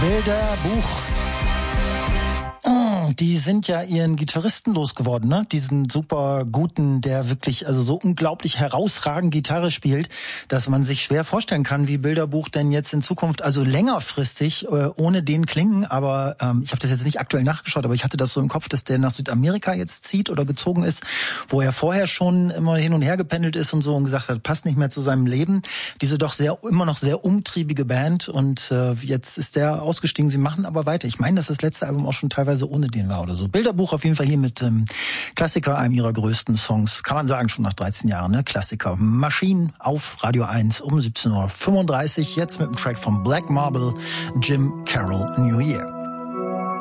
Bilderbuch. Die sind ja ihren Gitarristen losgeworden, ne? Diesen super guten, der wirklich also so unglaublich herausragend Gitarre spielt, dass man sich schwer vorstellen kann, wie Bilderbuch denn jetzt in Zukunft, also längerfristig, ohne den klingen. Aber ich habe das jetzt nicht aktuell nachgeschaut, aber ich hatte das so im Kopf, dass der nach Südamerika jetzt zieht oder gezogen ist, wo er vorher schon immer hin und her gependelt ist und so und gesagt hat, passt nicht mehr zu seinem Leben. Diese doch immer noch sehr umtriebige Band und jetzt ist der ausgestiegen. Sie machen aber weiter. Ich meine, dass das letzte Album auch schon teilweise ohne den war oder so. Bilderbuch auf jeden Fall hier mit Klassiker, einem ihrer größten Songs. Kann man sagen, schon nach 13 Jahren, ne? Klassiker. Machine auf Radio 1 um 17:35 Uhr. Jetzt mit dem Track von Black Marble, Jim Carroll, New Year.